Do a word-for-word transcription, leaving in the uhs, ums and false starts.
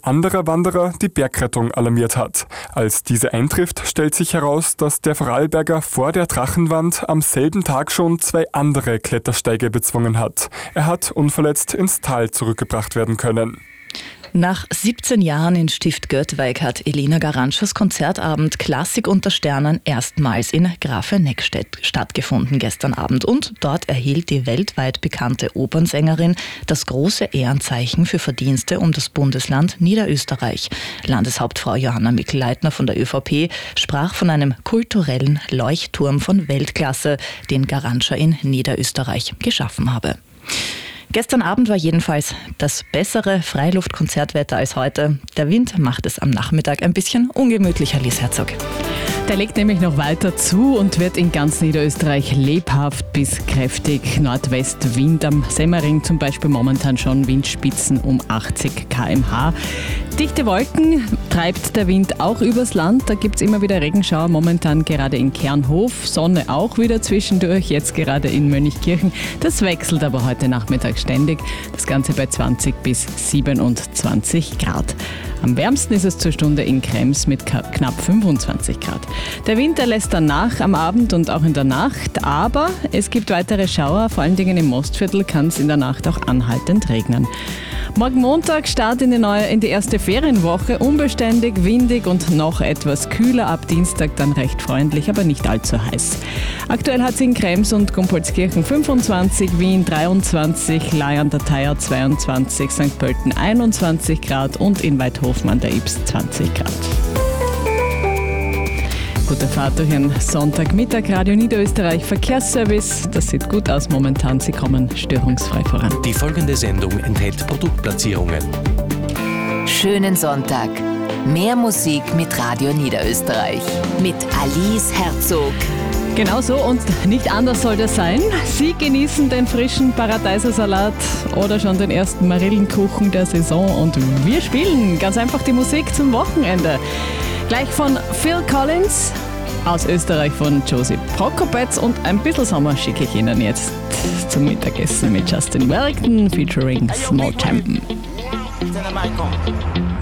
anderer Wanderer die Bergrettung alarmiert hat. Als diese eintrifft, stellt sich heraus, dass der Vorarlberger vor der Drachenwand am selben Tag schon zwei andere Klettersteige bezwungen hat. Er hat unverletzt ins Tal zurückgebracht werden können. Nach siebzehn Jahren in Stift Göttweig hat Elena Garantschas Konzertabend Klassik unter Sternen erstmals in Grafeneck stattgefunden gestern Abend. Und dort erhielt die weltweit bekannte Opernsängerin das große Ehrenzeichen für Verdienste um das Bundesland Niederösterreich. Landeshauptfrau Johanna Mikl-Leitner von der ÖVP sprach von einem kulturellen Leuchtturm von Weltklasse, den Garantscha in Niederösterreich geschaffen habe. Gestern Abend war jedenfalls das bessere Freiluftkonzertwetter als heute. Der Wind macht es am Nachmittag ein bisschen ungemütlicher, Lies Herzog. Der legt nämlich noch weiter zu und wird in ganz Niederösterreich lebhaft bis kräftig. Nordwestwind am Semmering zum Beispiel momentan schon Windspitzen um achtzig Kilometer pro Stunde. Dichte Wolken treibt der Wind auch übers Land. Da gibt es immer wieder Regenschauer, momentan gerade in Kernhof. Sonne auch wieder zwischendurch, jetzt gerade in Mönchkirchen. Das wechselt aber heute Nachmittag ständig. Das Ganze bei zwanzig bis siebenundzwanzig Grad. Am wärmsten ist es zur Stunde in Krems mit knapp fünfundzwanzig Grad. Der Winter lässt dann nach am Abend und auch in der Nacht, aber es gibt weitere Schauer, vor allen Dingen im Mostviertel kann es in der Nacht auch anhaltend regnen. Morgen Montag Start in die, neue, in die erste Ferienwoche, unbeständig, windig und noch etwas kühler, ab Dienstag dann recht freundlich, aber nicht allzu heiß. Aktuell hat es in Krems und Gumpoldskirchen fünfundzwanzig, Wien dreiundzwanzig, Lai an der Thaya zweiundzwanzig, Sankt Pölten einundzwanzig Grad und in Weidhofen an der Ybbs zwanzig Grad. Gute Fahrt durch den Sonntagmittag. Radio Niederösterreich Verkehrsservice. Das sieht gut aus momentan. Sie kommen störungsfrei voran. Die folgende Sendung enthält Produktplatzierungen. Schönen Sonntag. Mehr Musik mit Radio Niederösterreich. Mit Alice Herzog. Genau so und nicht anders soll das sein. Sie genießen den frischen Paradeisersalat oder schon den ersten Marillenkuchen der Saison und wir spielen ganz einfach die Musik zum Wochenende. Gleich von Phil Collins, aus Österreich von Josie Prokopetz und ein bisschen Sommer schicke ich Ihnen jetzt zum Mittagessen mit Justin Wellington featuring Small Champion.